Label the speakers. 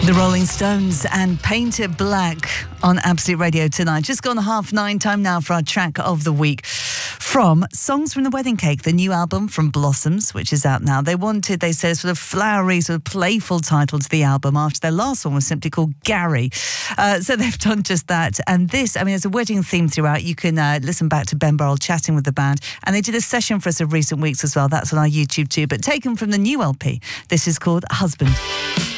Speaker 1: The Rolling Stones and Painted Black on Absolute Radio tonight. Just gone 9:30, time now for our track of the week. From Songs from the Wedding Cake, the new album from Blossoms, which is out now. They said, sort of flowery, sort of playful title to the album after their last one was simply called Gary. So they've done just that. And this, there's a wedding theme throughout. You can listen back to Ben Burrell chatting with the band. And they did a session for us in recent weeks as well. That's on our YouTube too. But taken from the new LP, this is called Husband.